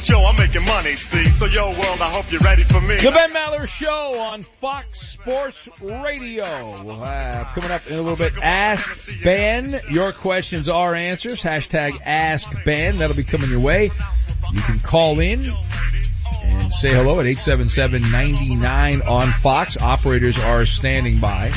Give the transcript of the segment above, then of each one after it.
But yo, I'm making money, see? So yo, world, I hope you're ready for me. The Ben Maller Show on Fox Sports Radio. We'll have, coming up in a little bit, Ask Ben. Your questions are answers. Hashtag Ask Ben. That'll be coming your way. You can call in and say hello at 877-99 on Fox. Operators are standing by.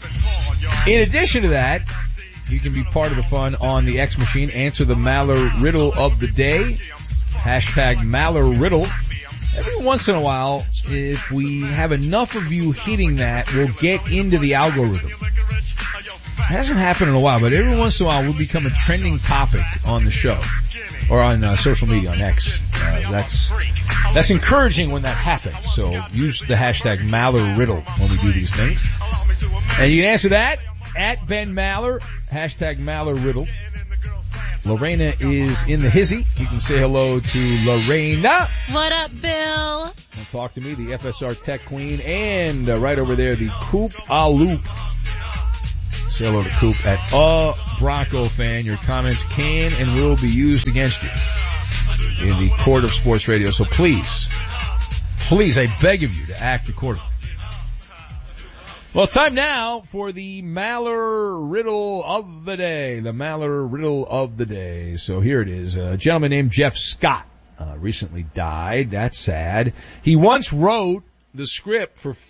In addition to that, you can be part of the fun on the X Machine. Answer the Maller Riddle of the Day. Hashtag Maller Riddle. Every once in a while, if we have enough of you hitting that, we'll get into the algorithm. It hasn't happened in a while, but every once in a while we'll become a trending topic on the show. Or on social media, on X. That's encouraging when that happens. So use the hashtag Maller Riddle when we do these things. And you can answer that at Ben Maller, hashtag Maller Riddle. Lorena is in the hizzy. You can say hello to Lorena. What up, Bill? And talk to me, the FSR Tech Queen, and right over there, the Coop a Loop. Say hello to Coop at A Bronco Fan. Your comments can and will be used against you in the court of sports radio. So please, I beg of you to act accordingly. Well, time now for the Maller Riddle of the Day. The Maller Riddle of the Day. So here it is. A gentleman named Jeff Scott recently died. That's sad. He once wrote the script for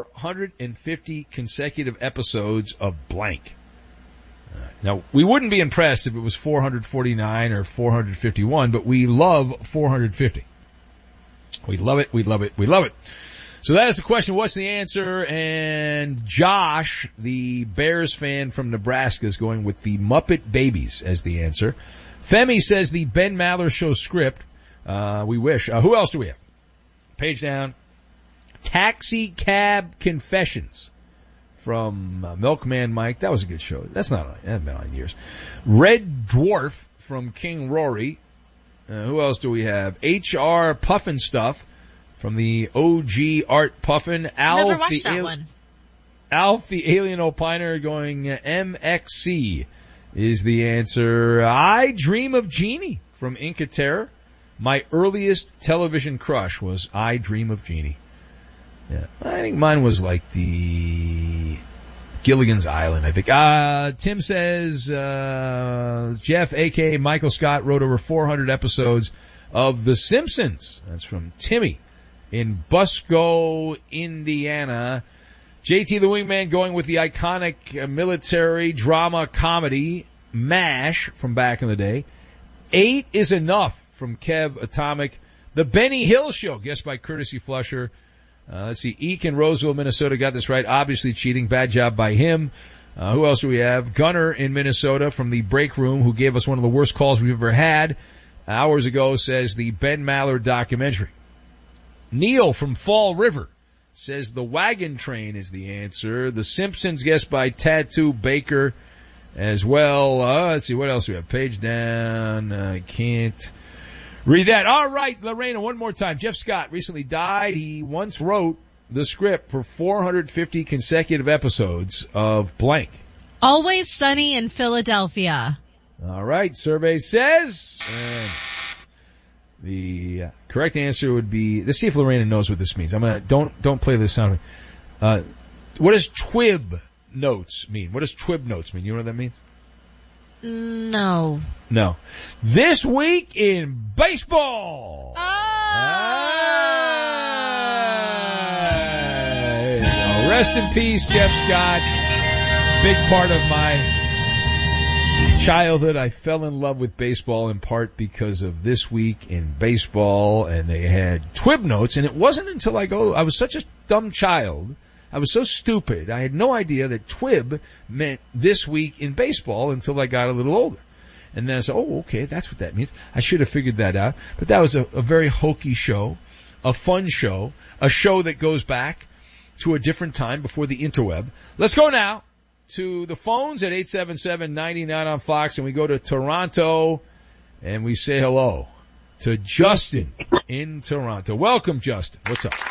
450 consecutive episodes of blank. Now, we wouldn't be impressed if it was 449 or 451, but we love 450. We love it, we love it, we love it. So that is the question. What's the answer? And Josh, the Bears fan from Nebraska, is going with the Muppet Babies as the answer. Femi says the Ben Maller Show script. We wish. Who else do we have? Page down. Taxi Cab Confessions from Milkman Mike. That was a good show. That hasn't been on in years. Red Dwarf from King Rory. Who else do we have? HR Puffin Stuff from the OG Art Puffin. Never watched that one. Alf the Alien Opiner going MXC is the answer. I Dream of Jeannie from Inca Terror. My earliest television crush was I Dream of Jeannie. Yeah, I think mine was like the Gilligan's Island, I think. Tim says, Jeff, a.k.a. Michael Scott, wrote over 400 episodes of The Simpsons. That's from Timmy in Busco, Indiana. JT the Wingman going with the iconic military drama comedy MASH from back in the day. 8 is Enough from Kev Atomic. The Benny Hill Show, guessed by Courtesy Flusher. Let's see. Eek in Roseville, Minnesota got this right. Obviously cheating. Bad job by him. Who else do we have? Gunner in Minnesota from the break room, who gave us one of the worst calls we've ever had hours ago, says the Ben Maller documentary. Neil from Fall River says the Wagon Train is the answer. The Simpsons, guessed by Tattoo Baker as well. Let's see. What else do we have? Page down. I can't read that. All right, Lorena, one more time. Jeff Scott recently died. He once wrote the script for 450 consecutive episodes of blank. Always Sunny in Philadelphia. All right, survey says, and the correct answer would be, let's see if Lorena knows what this means. Don't play this sound. What does TWIB notes mean? What does TWIB notes mean? You know what that means? No. This week in baseball. Rest in peace, Jeff Scott. Big part of my childhood. I fell in love with baseball in part because of This Week in Baseball, and they had TWIB notes, and it wasn't until I was such a dumb child. I was so stupid. I had no idea that TWIB meant This Week in Baseball until I got a little older. And then I said, oh, okay, that's what that means. I should have figured that out. But that was a very hokey show, a fun show, a show that goes back to a different time before the interweb. Let's go now to the phones at 877-99 on Fox, and we go to Toronto, and we say hello to Justin in Toronto. Welcome, Justin. What's up?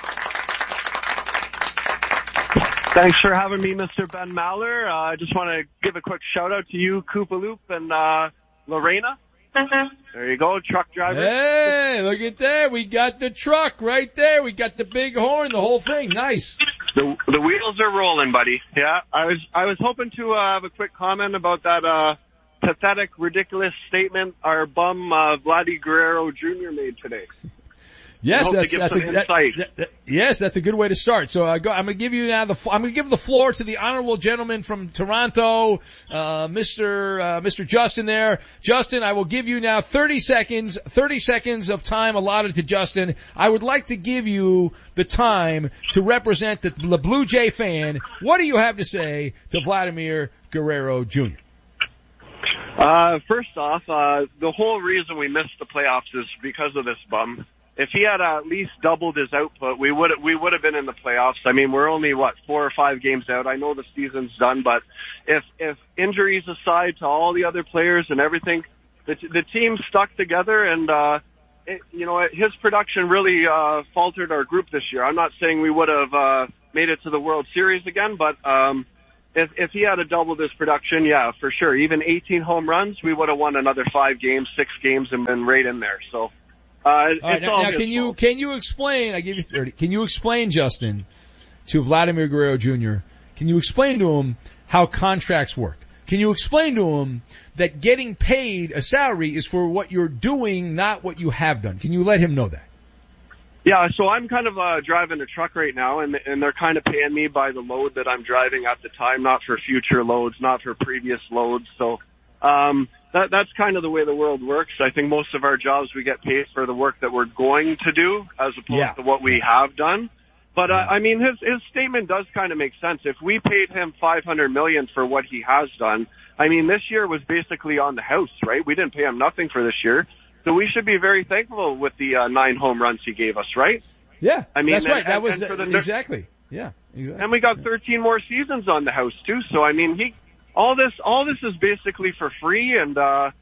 Thanks for having me, Mr. Ben Maller. I just want to give a quick shout-out to you, Koopa Loop, and Lorena. There you go, truck driver. Hey, look at that. We got the truck right there. We got the big horn, the whole thing. Nice. The wheels are rolling, buddy. Yeah, I was hoping to have a quick comment about that pathetic, ridiculous statement our bum Vladdy Guerrero Jr. made today. Yes, that's a good way to start. So I'm going to give you now I'm going to give the floor to the honorable gentleman from Toronto, Mr. Justin there. Justin, I will give you now 30 seconds of time allotted to Justin. I would like to give you the time to represent the Blue Jay fan. What do you have to say to Vladimir Guerrero Jr.? First off, the whole reason we missed the playoffs is because of this bum. If he had at least doubled his output, we would have been in the playoffs. I mean, we're only 4 or 5 games out. I know the season's done, but if injuries aside to all the other players and everything, the team stuck together, and his production really faltered our group this year. I'm not saying we would have made it to the World Series again, but if he had doubled his production, yeah, for sure. Even 18 home runs, we would have won another 5 games, 6 games, and been right in there. So. All right, now can you explain, I give you 30, can you explain, Justin, to Vladimir Guerrero Jr., can you explain to him how contracts work? Can you explain to him that getting paid a salary is for what you're doing, not what you have done? Can you let him know that? Yeah, so I'm kind of driving a truck right now, and they're kind of paying me by the load that I'm driving at the time, not for future loads, not for previous loads. So that's kind of the way the world works. I think most of our jobs we get paid for the work that we're going to do as opposed to what we have done. But I mean, his statement does kind of make sense. If we paid him $500 million for what he has done, I mean, this year was basically on the house, right? We didn't pay him nothing for this year, so we should be very thankful with the 9 home runs he gave us, right? Yeah, I mean, that's right. That was exactly. Yeah, exactly. And we got 13 more seasons on the house too. So I mean, all this is basically for free, and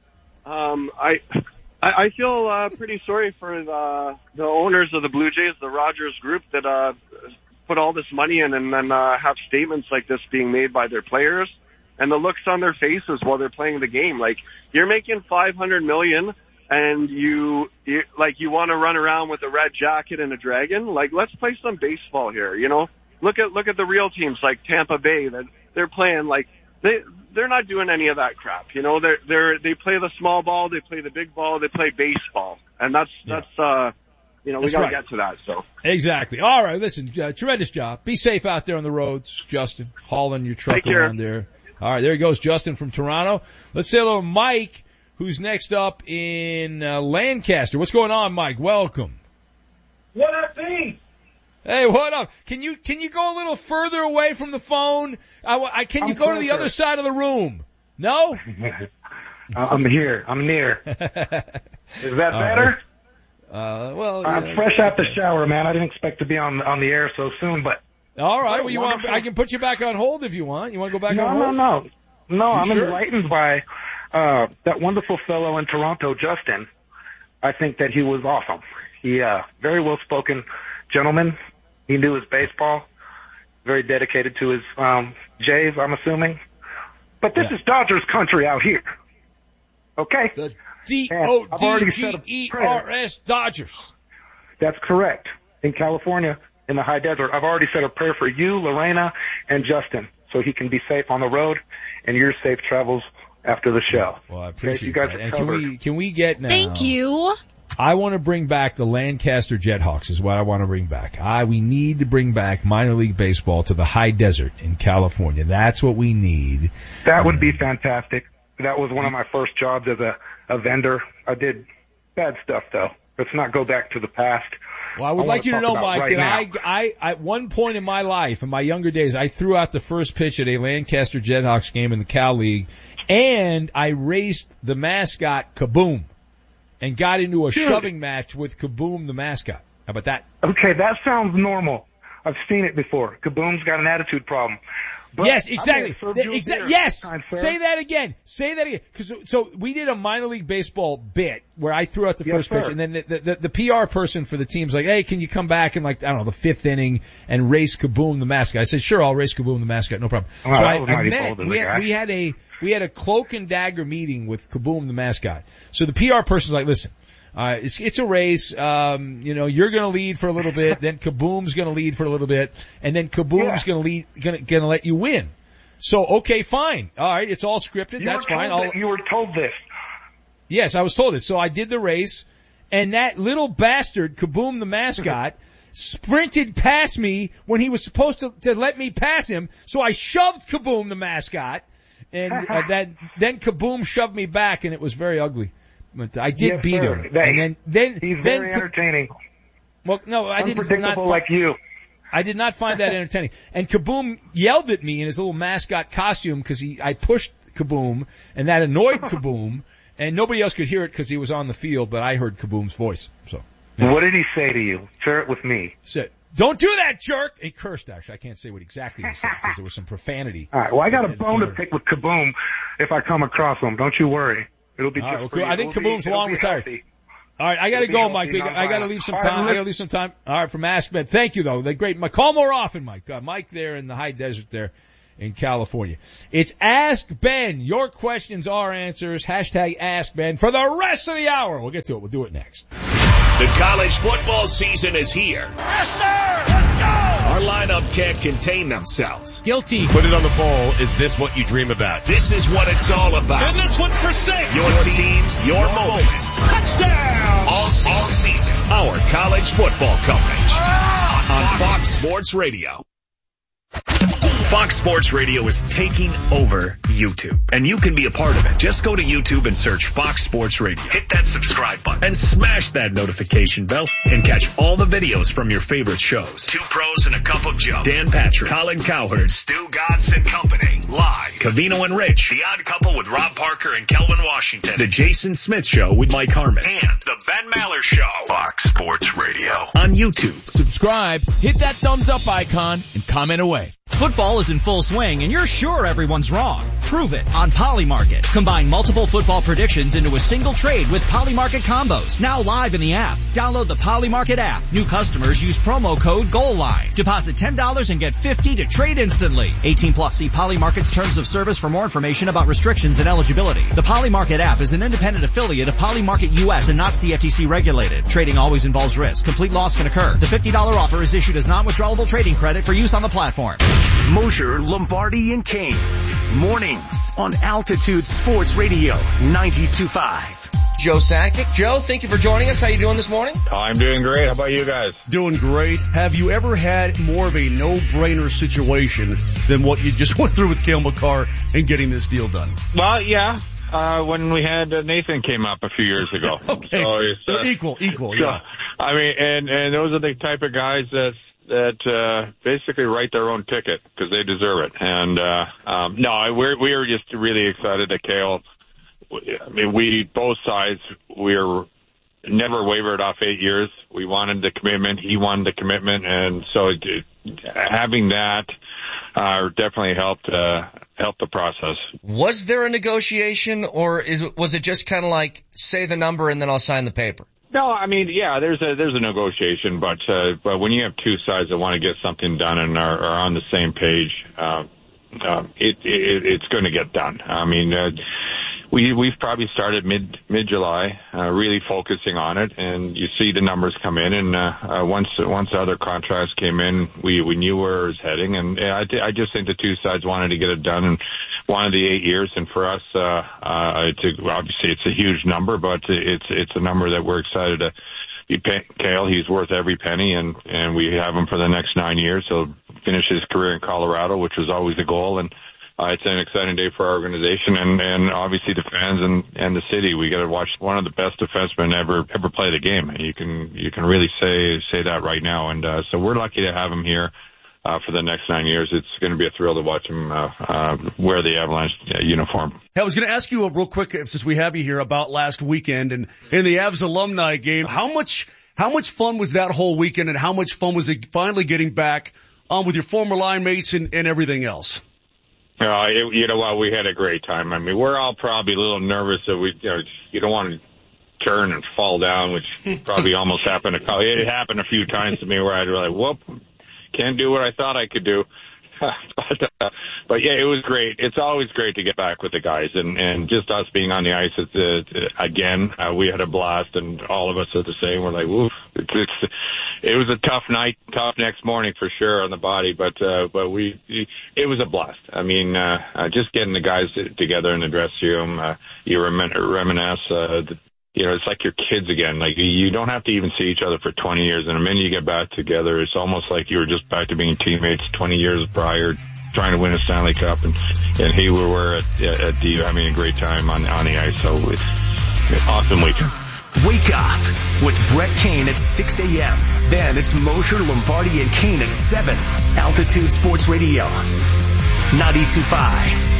I feel pretty sorry for the owners of the Blue Jays, the Rogers Group, that put all this money in and then have statements like this being made by their players, and the looks on their faces while they're playing the game. Like, you're making $500 million, and you want to run around with a red jacket and a dragon. Like, let's play some baseball here. You know, look at the real teams like Tampa Bay that they're playing like. They're not doing any of that crap. You know, they play the small ball, they play the big ball, they play baseball. And that's we got to get to that, so. Exactly. All right, listen, tremendous job. Be safe out there on the roads, Justin, hauling your truck around there. All right, there he goes, Justin from Toronto. Let's say hello to Mike, who's next up in Lancaster. What's going on, Mike? Welcome. What up, Pete? Hey, what up? Can you go a little further away from the phone? Can you go to the other side of the room? No? I'm here. I'm near. Is that better? Well, I'm fresh out the shower, man. I didn't expect to be on the air so soon, but. All right. Well, I can put you back on hold if you want. You want to go back on hold? No. I'm enlightened by that wonderful fellow in Toronto, Justin. I think that he was awesome. He very well spoken gentleman. He knew his baseball. Very dedicated to his Jays, I'm assuming. But this is Dodgers country out here. Okay? The D-O-D-G-E-R-S Dodgers. That's correct. In California, in the high desert. I've already said a prayer for you, Lorena, and Justin, so he can be safe on the road and your safe travels after the show. Well, I appreciate you guys that. are And can we get now? Thank you. I want to bring back the Lancaster Jethawks is what I want to bring back. We need to bring back minor league baseball to the high desert in California. That's what we need. That would be fantastic. That was one of my first jobs as a vendor. I did bad stuff, though. Let's not go back to the past. Well, I would like you to know, Mike, that I at one point in my life, in my younger days, I threw out the first pitch at a Lancaster Jethawks game in the Cal League, and I raced the mascot Kaboom and got into a shoving match with Kaboom the mascot. How about that? Okay, that sounds normal. I've seen it before. Kaboom's got an attitude problem. But yes, exactly. Yes, time, sir. say that again. Say that again. So we did a minor league baseball bit where I threw out the first pitch, and then the PR person for the team's like, "Hey, can you come back in like I don't know the fifth inning and race Kaboom the mascot?" I said, "Sure, I'll race Kaboom the mascot, no problem." Well, so that I was mighty met. bold of the guy. We had a cloak and dagger meeting with Kaboom the mascot. So the PR person's like, "Listen. It's a race. You're going to lead for a little bit, then Kaboom's going to lead for a little bit, and then Kaboom's going to let you win. So, okay, fine. All right, it's all scripted. That's fine. You were told this. Yes, I was told this. So I did the race, and that little bastard, Kaboom the mascot, sprinted past me when he was supposed to let me pass him. So I shoved Kaboom the mascot, and then Kaboom shoved me back, and it was very ugly. But I did beat him, and then he's very entertaining. Well, no, I didn't. Unpredictable like you. I did not find that entertaining. And Kaboom yelled at me in his little mascot costume because I pushed Kaboom, and that annoyed Kaboom, and nobody else could hear it because he was on the field, but I heard Kaboom's voice. So, yeah. What did he say to you? Share it with me. Said, "Don't do that, jerk!" He cursed. Actually, I can't say what exactly he said because there was some profanity. All right. Well, I got a bone to pick with Kaboom if I come across him. Don't you worry. It'll be just I think Kaboom's long retired. All right, I got to go, Mike. I got to leave some time. All right, from Ask Ben. Thank you, though. They're great. Call more often, Mike. Mike there in the high desert there in California. It's Ask Ben. Your questions, our answers. Hashtag Ask Ben for the rest of the hour. We'll get to it. We'll do it next. The college football season is here. Yes, sir! Let's go! Our lineup can't contain themselves. Guilty. Put it on the bowl. Is this what you dream about? This is what it's all about. And this one's for 6. Your teams, your moments. Touchdown! All season. Our college football coverage. On Fox Sports Radio. Fox Sports Radio is taking over YouTube, and you can be a part of it. Just go to YouTube and search Fox Sports Radio. Hit that subscribe button and smash that notification bell and catch all the videos from your favorite shows. Two Pros and a Cup of Joe. Dan Patrick, Colin Cowherd, Stu Gatz and Company. Live. Covino and Rich. The Odd Couple with Rob Parker and Kelvin Washington. The Jason Smith Show with Mike Harmon. And the Ben Maller Show. Fox Sports Radio. On YouTube. Subscribe, hit that thumbs up icon, and comment away. Football is in full swing and you're sure everyone's wrong. Prove it on Polymarket. Combine multiple football predictions into a single trade with Polymarket combos. Now live in the app. Download the Polymarket app. New customers use promo code GOALLINE. Deposit $10 and get $50 to trade instantly. 18 plus. See Polymarket's terms of service for more information about restrictions and eligibility. The Polymarket app is an independent affiliate of Polymarket US and not CFTC regulated. Trading always involves risk. Complete loss can occur. The $50 offer is issued as non-withdrawable trading credit for use on the platform. Mosher, Lombardi, and Kane. Mornings on Altitude Sports Radio 92.5. Joe Sakic. Joe, thank you for joining us. How you doing this morning? I'm doing great. How about you guys? Doing great. Have you ever had more of a no-brainer situation than what you just went through with Cale Makar and getting this deal done? Well, yeah. When we had Nathan came up a few years ago. Okay. So equal, yeah. I mean, and those are the type of guys that basically write their own ticket because they deserve it. And no, we were just really excited that Cale. I mean, both sides, we're never wavered off 8 years. We wanted the commitment. He wanted the commitment. And so having that definitely helped the process. Was there a negotiation, or was it just kind of like, say the number and then I'll sign the paper? No, I mean, yeah, there's a negotiation, but when you have two sides that want to get something done and are on the same page, it's going to get done. I mean, we've probably started mid-July, really focusing on it, and you see the numbers come in, and once the other contracts came in, we knew where it was heading, and I just think the two sides wanted to get it done and wanted the 8 years, and for us, obviously it's a huge number, but it's a number that we're excited to be paying Cale. He's worth every penny, and we have him for the next 9 years. He'll finish his career in Colorado, which was always the goal, and it's an exciting day for our organization and obviously the fans and the city. We got to watch one of the best defensemen ever play the game. And you can really say that right now. And so we're lucky to have him here for the next 9 years. It's going to be a thrill to watch him wear the Avalanche uniform. Hey, I was going to ask you real quick, since we have you here, about last weekend and in the Avs alumni game. How much fun was that whole weekend, and how much fun was it finally getting back with your former line mates and everything else? You know what? We had a great time. I mean, we're all probably a little nervous that you don't want to turn and fall down, which probably almost happened. It happened a few times to me where I'd be like, whoop, can't do what I thought I could do. But yeah, it was great. It's always great to get back with the guys, and just us being on the ice again. We had a blast, and all of us are the same. We're like, woof. It was a tough night, tough next morning for sure on the body, but it was a blast. I mean, just getting the guys together in the dressing room, you reminisce. It's like your kids again. Like, you don't have to even see each other for 20 years. And the minute you get back together, it's almost like you were just back to being teammates 20 years prior, trying to win a Stanley Cup. And here we were at the having a great time on the ice. So it's an awesome weekend. Wake up with Brett Kane at 6 a.m. Then it's Mosher, Lombardi, and Kane at 7. Altitude Sports Radio, 92.5.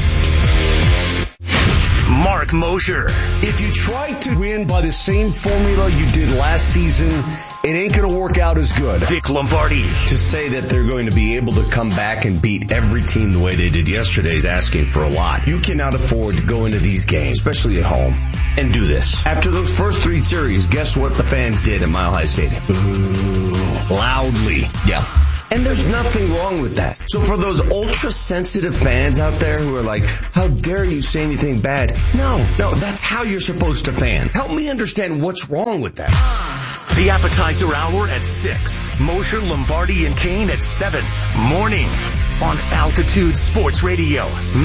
Mark Mosher. If you try to win by the same formula you did last season, it ain't going to work out as good. Vic Lombardi. To say that they're going to be able to come back and beat every team the way they did yesterday is asking for a lot. You cannot afford to go into these games, especially at home, and do this. After those first 3 series, guess what the fans did at Mile High Stadium? Boo. Loudly. Yeah. And there's nothing wrong with that. So for those ultra-sensitive fans out there who are like, how dare you say anything bad? No, that's how you're supposed to fan. Help me understand what's wrong with that. The appetizer hour at 6. Mosher, Lombardi, and Kane at 7. Mornings on Altitude Sports Radio,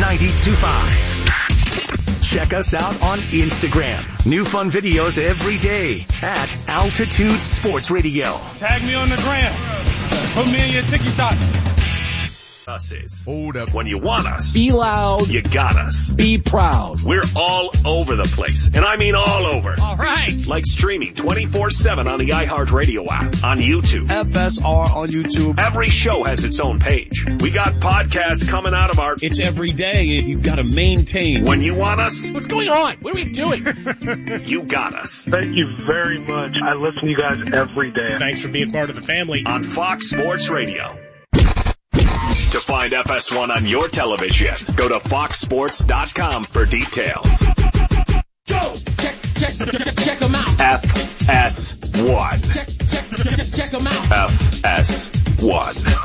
92.5. Check us out on Instagram. New fun videos every day at Altitude Sports Radio. Tag me on the gram. Put me in your TikTok. Us is. Hold up. When you want us. Be loud. You got us. Be proud. We're all over the place. And I mean all over. All right. Like streaming 24/7 on the iHeartRadio app. On YouTube. FSR on YouTube. Every show has its own page. We got podcasts coming out of our... It's every day. You've got to maintain. When you want us. What's going on? What are we doing? You got us. Thank you very much. I listen to you guys every day. Thanks for being part of the family. On Fox Sports Radio. To find FS1 on your television, go to foxsports.com for details. Go! Check them out. FS1. Check them out. FS1.